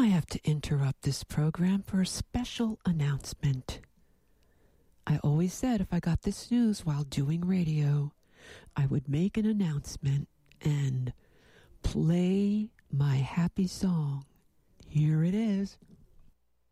I have to interrupt this program for a special announcement. I always said if I got this news while doing radio, I would make an announcement and play my happy song. Here it is.